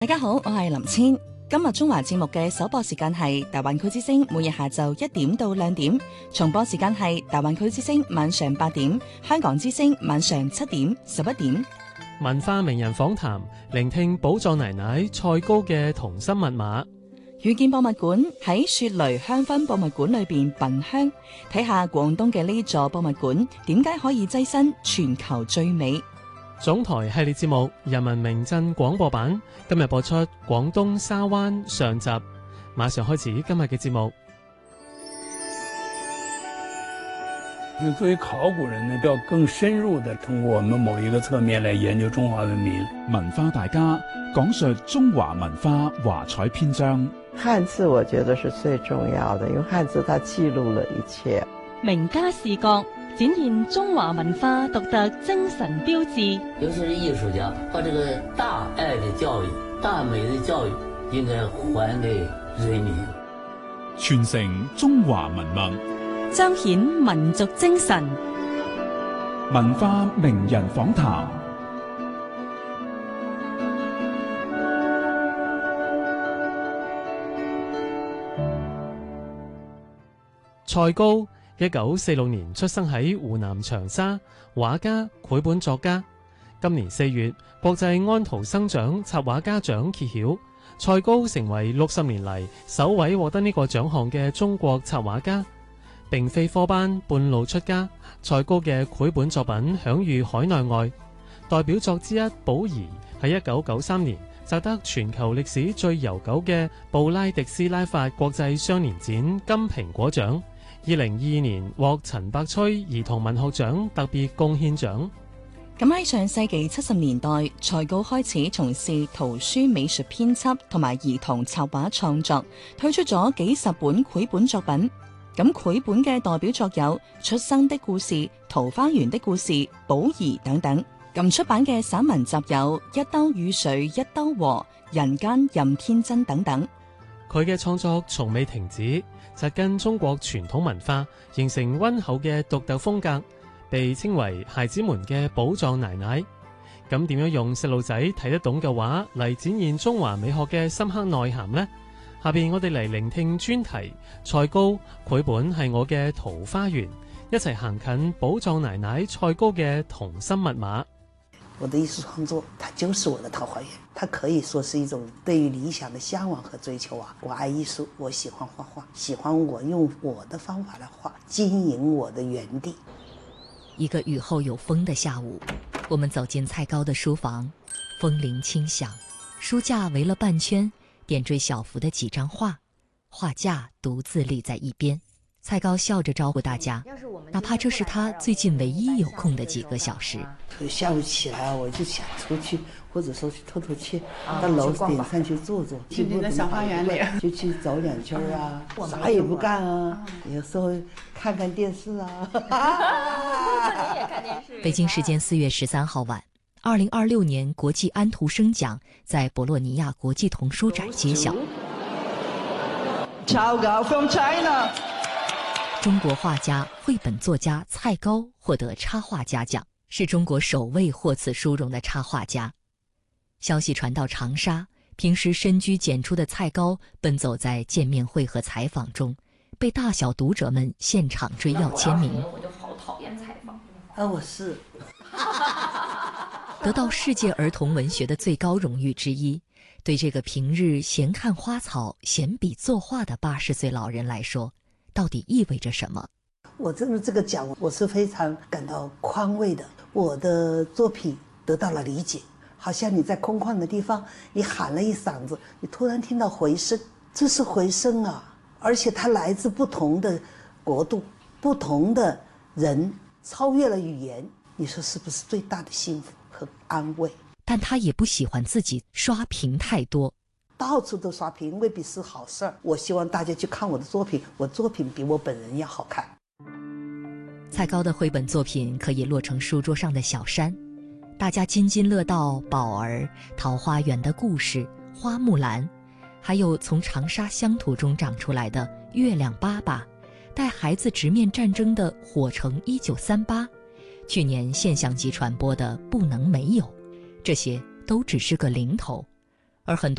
大家好，我係林千。今日中華節目嘅首播時間係大灣區之聲，每日下晝1點到2點；重播時間係大灣區之聲晚上8點，香港之聲晚上7點、11點。 文化名人訪談，聆聽寶藏奶奶蔡高嘅童心密碼。 遇見博物館，喺雪雷香薰博物館裏邊品香，睇下廣東嘅呢座博物館點解可以躋身全球最美。 總台系列節目《人民名鎮廣播版》今日播出廣東沙灣上集，馬上開始今日嘅節目。 就作為考古人呢，要更深入地通過我們某一個側面來研究中華文明。 文化大家講述中華文化華彩篇章。 漢字我覺得是最重要的，因為漢字它記錄了一切。 名家視角展現中華文化獨特精神標誌。 尤其是藝術家把這個大愛的教育、大美的教育應該還給人民， 傳承中華文脈， 彰顯民族精神。 文化名人訪談。 蔡高1946年出生喺湖南長沙，畫家、繪本作家。今年4月，國際安徒生獎插畫家獎揭曉，蔡高成為60年嚟首位獲得呢個獎項嘅中國插畫家。並非科班，半路出家，蔡高嘅繪本作品享譽海內外。代表作之一《寶兒》喺1993年摘得全球歷史最悠久嘅布拉迪斯拉法國際雙年展金蘋果獎。2022年獲陳百崔兒童文學獎特別貢獻獎。 咁喺上世紀70年代，蔡高開始從事圖書美術編輯同埋兒童插畫創作，推出咗幾十本繪本作品。咁繪本嘅代表作有《出生的故事》、《桃花源的故事》、《寶兒》等等。咁出版嘅散文集有《一兜雨水一兜禾》、《人間任天真》等等。 佢嘅創作從未停止，紮根中國傳統文化，形成溫厚嘅獨特風格，被稱為孩子們嘅寶藏奶奶。咁點樣用細路仔睇得懂嘅畫嚟展現中華美學嘅深刻內涵呢？下邊我哋嚟聆聽專題蔡高繪本係我嘅桃花源，一齊行近寶藏奶奶蔡高嘅童心密碼。 我的藝術創作，它就是我的桃花源，它可以說是一種對於理想的向往和追求啊！我愛藝術，我喜歡畫畫，喜歡我用我的方法來畫，經營我的園地。 一個雨後有風的下午，我們走進蔡高的書房，風鈴輕響，書架圍了半圈，點綴小幅的幾張畫，畫架獨自立在一邊。蔡高笑着招呼大家，哪怕這是他最近唯一有空的幾個小時。 下午起來我就想出去，或者說去透透氣，到樓頂上去坐坐， 去你的小花園裡就去走兩圈啊，啥也不幹啊，有時候看看電視啊。 你也看電視。 北京時間4月13號晚，2026年國際安徒生獎在博洛尼亞國際童書展揭曉。 草稿 from China。 中國畫家、繪本作家蔡高獲得插畫家獎，是中國首位獲此殊榮的插畫家。消息傳到長沙，平時深居簡出的蔡高奔走在見面會和採訪中，被大小讀者們現場追要簽名。 我就好討厭採訪。 我是得到世界兒童文學的最高榮譽之一，對這個平日閒看花草、閒筆作畫的80歲老人來說，到底意味着什麼？ 我真的這個獎，我是非常感到寬慰的。我的作品得到了理解，好像你在空曠的地方，你喊了一嗓子，你突然聽到回聲，這是回聲啊！而且它來自不同的國度，不同的人，超越了語言。你說是不是最大的幸福和安慰？ 但他也不喜歡自己刷屏太多。 到處都刷屏未必是好事兒，我希望大家去看我的作品，我作品比我本人要好看。 蔡高的繪本作品可以落成書桌上的小山，大家津津樂道寶兒、桃花源的故事、花木蘭，還有從長沙鄉土中長出來的月亮爸爸，帶孩子直面戰爭的火城1938，去年現象級傳播的不能沒有，這些都只是個零頭。 而很多